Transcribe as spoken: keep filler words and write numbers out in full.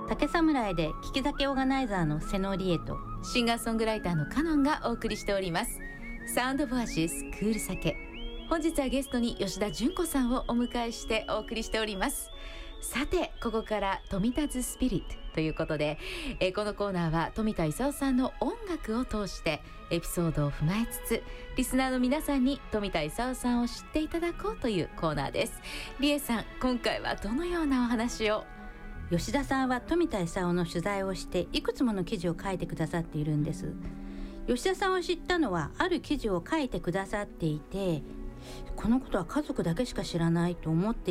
竹侍で聞き酒オーガナイザーの瀬野理恵とシンガーソングライターのカノンがお送りしております。サウンドボアシスクール酒。本日はゲストに吉田純子さんをお迎えしてお送りしております。さて、ここから富田ズスピリットということで、えー、このコーナーは富田勲さんの音楽を通してエピソードを踏まえつつ、リスナーの皆さんに富田勲さんを知っていただこうというコーナーです。理恵さん、今回はどのようなお話を？ 吉田さんは富田勲の取材をしていくつもの記事を書いてくださっているんです。吉田さんを知ったのはある記事を書いてくださっていて、このことは家族だけしか知らないと思って